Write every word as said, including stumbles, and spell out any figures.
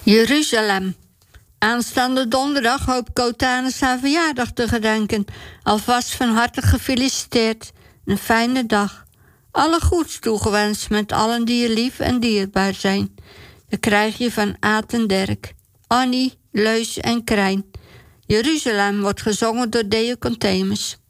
Jeruzalem. Aanstaande donderdag hoopt Kotanus haar verjaardag te gedenken. Alvast van harte gefeliciteerd. Een fijne dag. Alle goeds toegewenst met allen die je lief en dierbaar zijn. Dat krijg je van Aad en Dirk, Annie, Leus en Krijn. Jeruzalem wordt gezongen door Deo Contemus.